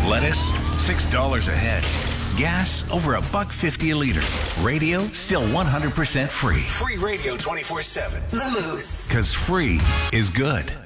Lettuce, $6 a head. Gas, over $1.50 a liter. Radio, still 100% free. Free radio 24/7. The Moose. Because free is good.